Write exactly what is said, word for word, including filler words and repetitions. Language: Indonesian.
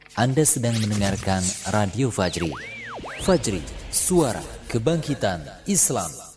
Anda sedang mendengarkan Radio Fajri. Fajri, suara kebangkitan Islam.